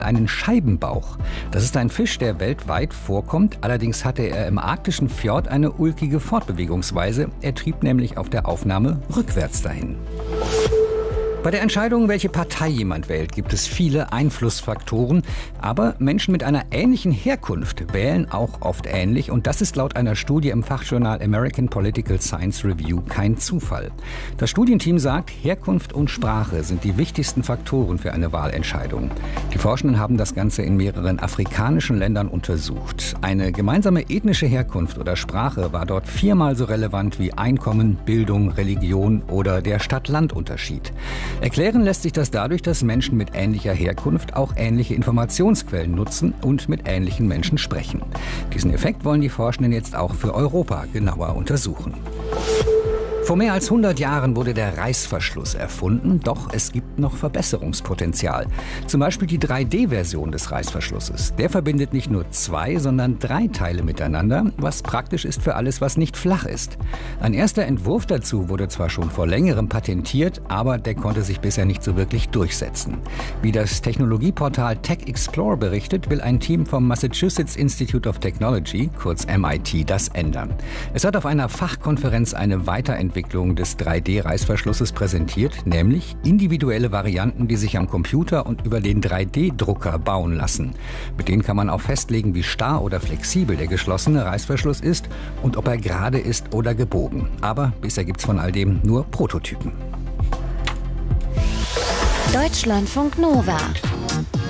einen Scheibenbauch. Das ist ein Fisch, der weltweit vorkommt. Allerdings hatte er im arktischen Fjord eine ulkige Fortbewegungsweise. Er trieb nämlich auf der Aufnahme rückwärts dahin. Bei der Entscheidung, welche Partei jemand wählt, gibt es viele Einflussfaktoren. Aber Menschen mit einer ähnlichen Herkunft wählen auch oft ähnlich. Und das ist laut einer Studie im Fachjournal American Political Science Review kein Zufall. Das Studienteam sagt, Herkunft und Sprache sind die wichtigsten Faktoren für eine Wahlentscheidung. Die Forschenden haben das Ganze in mehreren afrikanischen Ländern untersucht. Eine gemeinsame ethnische Herkunft oder Sprache war dort 4-mal so relevant wie Einkommen, Bildung, Religion oder der Stadt-Land-Unterschied. Erklären lässt sich das dadurch, dass Menschen mit ähnlicher Herkunft auch ähnliche Informationsquellen nutzen und mit ähnlichen Menschen sprechen. Diesen Effekt wollen die Forschenden jetzt auch für Europa genauer untersuchen. Vor mehr als 100 Jahren wurde der Reißverschluss erfunden, doch es gibt noch Verbesserungspotenzial. Zum Beispiel die 3D-Version des Reißverschlusses. Der verbindet nicht nur 2, sondern 3 Teile miteinander, was praktisch ist für alles, was nicht flach ist. Ein erster Entwurf dazu wurde zwar schon vor längerem patentiert, aber der konnte sich bisher nicht so wirklich durchsetzen. Wie das Technologieportal TechExplore berichtet, will ein Team vom Massachusetts Institute of Technology, kurz MIT, das ändern. Es hat auf einer Fachkonferenz eine Weiterentwicklung des 3D-Reißverschlusses präsentiert, nämlich individuelle Varianten, die sich am Computer und über den 3D-Drucker bauen lassen. Mit denen kann man auch festlegen, wie starr oder flexibel der geschlossene Reißverschluss ist und ob er gerade ist oder gebogen. Aber bisher gibt's von all dem nur Prototypen. Deutschlandfunk Nova